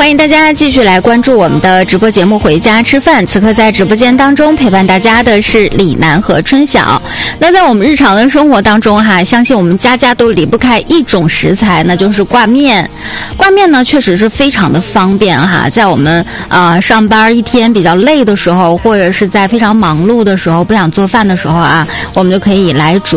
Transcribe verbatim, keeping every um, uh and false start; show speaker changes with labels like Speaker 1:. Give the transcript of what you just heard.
Speaker 1: 欢迎大家继续来关注我们的直播节目《回家吃饭》。此刻在直播间当中陪伴大家的是李楠和春晓。那在我们日常的生活当中哈，相信我们家家都离不开一种食材，那就是挂面。挂面呢，确实是非常的方便哈，在我们呃上班一天比较累的时候，或者是在非常忙碌的时候不想做饭的时候啊，我们就可以来煮